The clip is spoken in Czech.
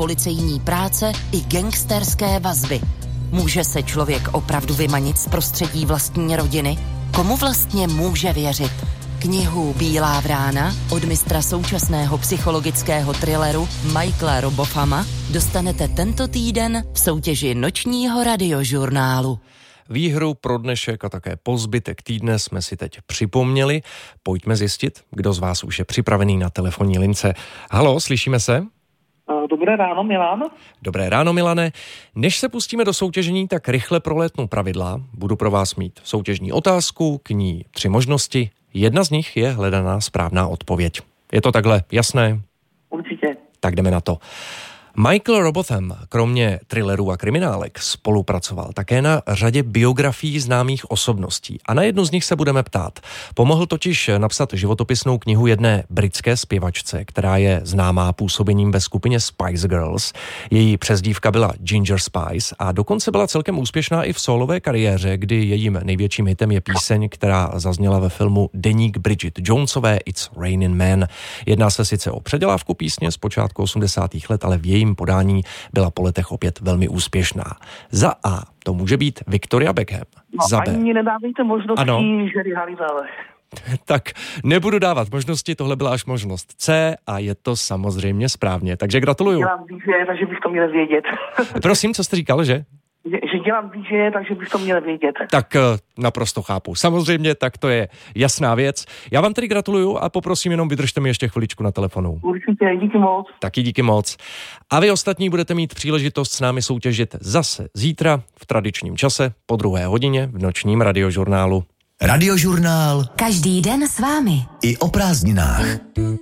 policejní práce i gangsterské vazby. Může se člověk opravdu vymanit z prostředí vlastní rodiny? Komu vlastně může věřit? Knihu Bílá vrána od mistra současného psychologického thrilleru Michaela Robothama dostanete tento týden v soutěži nočního radiožurnálu. Výhru pro dnešek a také po zbytek týdne jsme si teď připomněli. Pojďme zjistit, kdo z vás už je připravený na telefonní lince. Haló, slyšíme se? Dobré ráno, Milan. Dobré ráno, Milane. Než se pustíme do soutěžení, tak rychle prolétnu pravidla. Budu pro vás mít soutěžní otázku, k ní 3 možnosti. Jedna z nich je hledaná správná odpověď. Je to takhle jasné? Určitě. Tak jdeme na to. Michael Robotham kromě thrillerů a kriminálek spolupracoval také na řadě biografií známých osobností. A na jednu z nich se budeme ptát. Pomohl totiž napsat životopisnou knihu jedné britské zpěvačce, která je známá působením ve skupině Spice Girls. Její přezdívka byla Ginger Spice a dokonce byla celkem úspěšná i v solové kariéře, kdy jejím největším hitem je píseň, která zazněla ve filmu Deník Bridget Jonesové It's Raining Men. Jedná se sice o předělávku písně z počátku 80. let, ale v jejím podání byla po letech opět velmi úspěšná. Za A to může být Victoria Beckham. Za B. Ani nedávejte možností, že Halivel. Tak nebudu dávat možnosti, tohle byla až možnost C a je to samozřejmě správně, takže gratuluju. Dělám DJ, takže bych to měl vědět. Prosím, co jste říkal, že? Že dělám DJ, takže bych to měl vědět. Tak naprosto chápu. Samozřejmě, tak to je jasná věc. Já vám tedy gratuluju a poprosím jenom vydržte mi ještě chviličku na telefonu. Určitě, díky moc. Taky díky moc. A vy ostatní budete mít příležitost s námi soutěžit zase zítra v tradičním čase po 2. hodině v nočním radiožurnálu. Radiožurnál. Každý den s vámi. I o prázdninách.